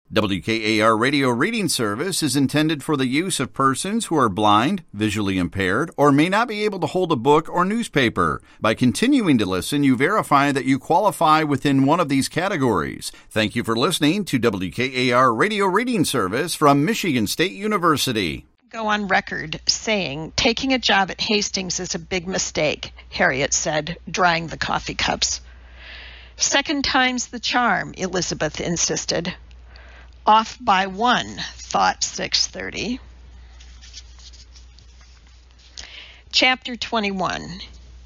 WKAR Radio Reading Service is intended for the use of persons who are blind, visually impaired, or may not be able to hold a book or newspaper. By continuing to listen, you verify that you qualify within one of these categories. Thank you for listening to WKAR Radio Reading Service from Michigan State University. Go on record saying taking a job at Hastings is a big mistake, Harriet said, drying the coffee cups. Second time's the charm, Elizabeth insisted. Off by one, thought 6:30. Chapter 21,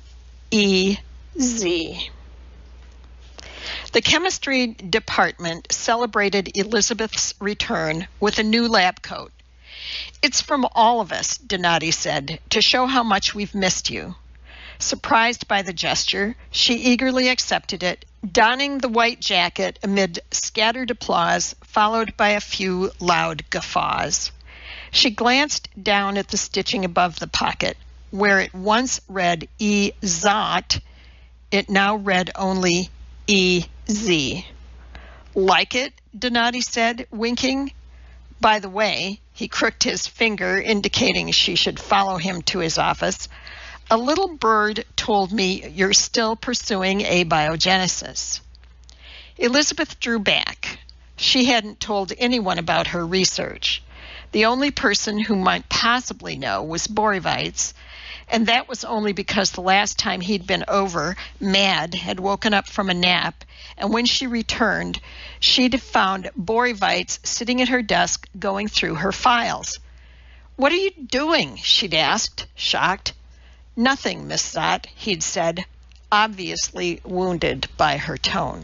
E.Z. The chemistry department celebrated Elizabeth's return with a new lab coat. "It's from all of us," Donati said, "to show how much we've missed you." Surprised by the gesture, she eagerly accepted it, donning the white jacket amid scattered applause, followed by a few loud guffaws. She glanced down at the stitching above the pocket. Where it once read E-Zot, it now read only E-Z. "Like it?" Donati said, winking. By the way, he crooked his finger, indicating she should follow him to his office. "A little bird told me you're still pursuing abiogenesis." Elizabeth drew back. She hadn't told anyone about her research. The only person who might possibly know was Borivites, and that was only because the last time he'd been over, Mad had woken up from a nap, and when she returned, she'd found Borivites sitting at her desk going through her files. "What are you doing?" she'd asked, shocked. "Nothing, Miss Zott," he'd said, obviously wounded by her tone.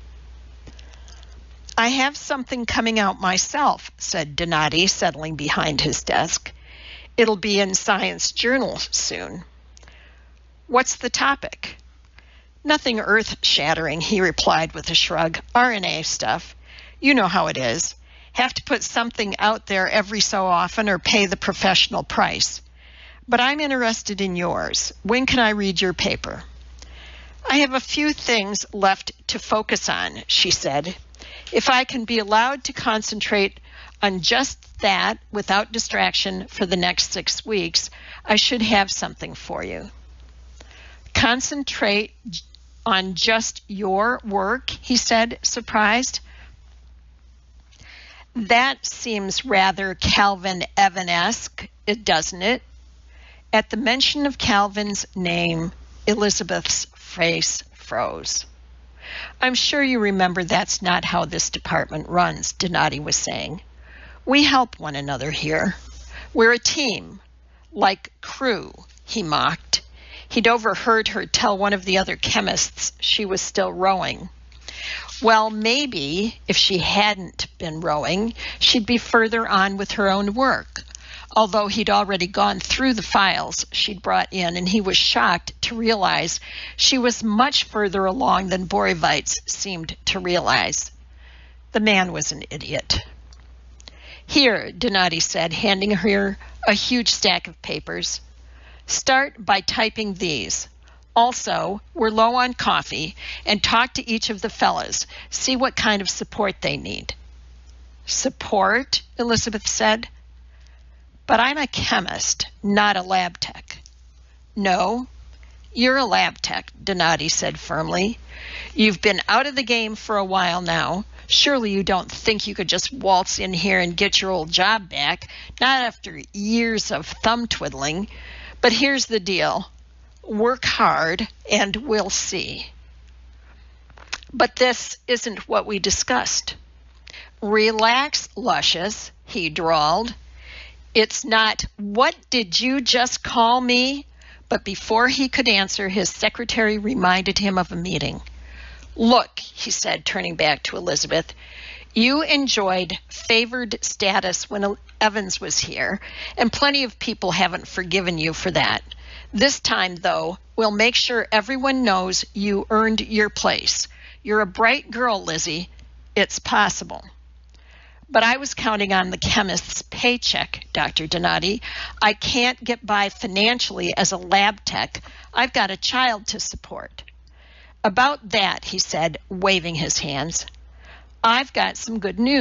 "I have something coming out myself," said Donati, settling behind his desk. "It'll be in Science Journal soon." "What's the topic?" "Nothing earth-shattering," he replied with a shrug. "RNA stuff. You know how it is. Have to put something out there every so often or pay the professional price. But I'm interested in yours. When can I read your paper?" "I have a few things left to focus on," she said. "If I can be allowed to concentrate on just that without distraction for the next 6 weeks, I should have something for you." "Concentrate on just your work?" he said, surprised. "That seems rather Calvin Evan-esque, doesn't it?" At the mention of Calvin's name, Elizabeth's face froze. "I'm sure you remember that's not how this department runs," Donati was saying. "We help one another here. We're a team, like crew," he mocked. He'd overheard her tell one of the other chemists she was still rowing. Well, maybe if she hadn't been rowing, she'd be further on with her own work. Although he'd already gone through the files she'd brought in, and he was shocked to realize she was much further along than Borivites seemed to realize. The man was an idiot. "Here," Donati said, handing her a huge stack of papers. "Start by typing these. Also, we're low on coffee, and talk to each of the fellas. See what kind of support they need." "Support?" Elizabeth said. "But I'm a chemist, not a lab tech." "No, you're a lab tech," Donati said firmly. "You've been out of the game for a while now. Surely you don't think you could just waltz in here and get your old job back, not after years of thumb twiddling. But here's the deal. Work hard, and we'll see." "But this isn't what we discussed." "Relax, Luscious," he drawled. "It's not, 'What did you just call me?'" But before he could answer, his secretary reminded him of a meeting. "Look," he said, turning back to Elizabeth, "you enjoyed favored status when Evans was here, and plenty of people haven't forgiven you for that. This time, though, we'll make sure everyone knows you earned your place. You're a bright girl, Lizzie. It's possible." "But I was counting on the chemist's paycheck, Dr. Donati. I can't get by financially as a lab tech. I've got a child to support." "About that," he said, waving his hands, "I've got some good news.